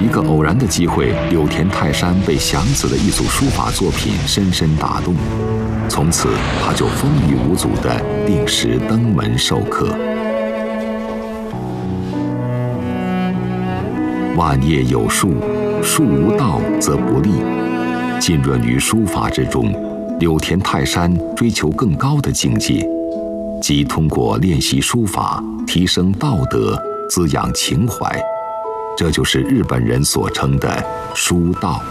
个偶然的机会，柳田泰山被祥子的一组书法作品深深打动，从此他就风雨无阻地定时登门授课。万叶有树，树无道则不立。浸润于书法之中，柳田泰山追求更高的境界，即通过练习书法提升道德，滋养情怀。这就是日本人所称的書道。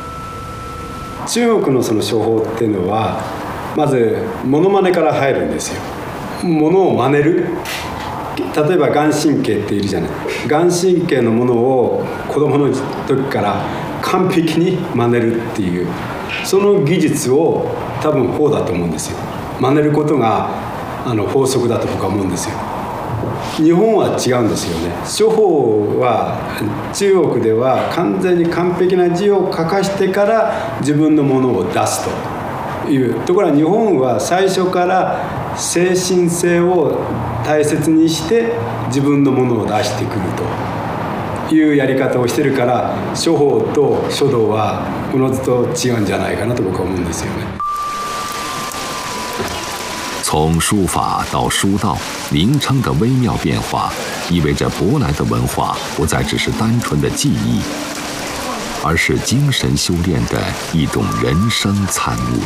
中国のその書法っていうのはまずモノマネから入るんですよ。ものを真似る。例えば顔真っているじゃない。顔真のものを子供の時から完璧に真似るっていうその技術を多分法だと思うんですよ。真似ることが法則だと僕は思うんですよ。日本は違うんですよね。書法は中国では完全に完璧な字を書かしてから自分のものを出すというところは、日本は最初から精神性を大切にして自分のものを出してくるというやり方をしてるから、書法と書道はおのずと違うんじゃないかなと僕は思うんですよね。 从书法到书道，名称的微妙变化，意味着舶来的文化不再只是单纯的技艺，而是精神修炼的一种人生参悟。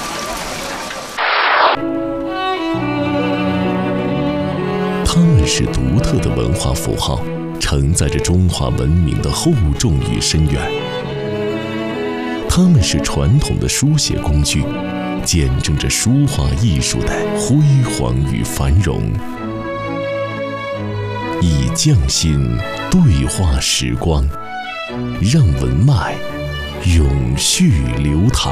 它们是独特的文化符号，承载着中华文明的厚重与深远。它们是传统的书写工具，见证着书画艺术的辉煌与繁荣。以匠心对话时光，让文脉永续流淌。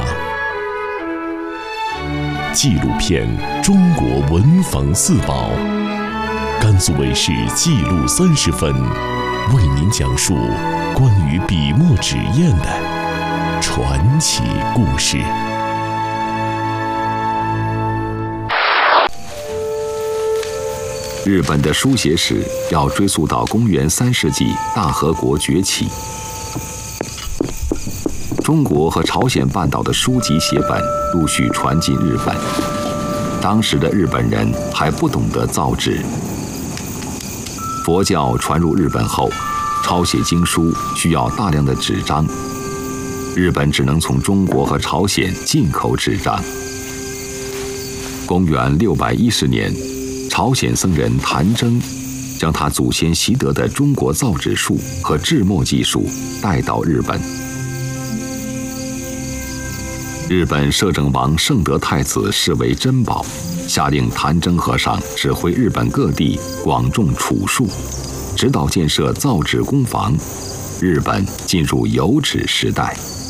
纪录片《中国文房四宝》，甘肃卫视纪录30分，为您讲述关于笔墨纸砚的传奇故事。 日本的书写史要追溯到公元3世纪大和国崛起。中国和朝鲜半岛的书籍写本陆续传进日本，当时的日本人还不懂得造纸。佛教传入日本后，抄写经书需要大量的纸张，日本只能从中国和朝鲜进口纸张。公元610年，朝鲜僧人谭征将他祖先习得的中国造纸术和制墨技术带到日本。日本摄政王圣德太子视为珍宝，下令谭征和尚指挥日本各地广种储树，指导建设造纸工坊。日本进入有纸时代。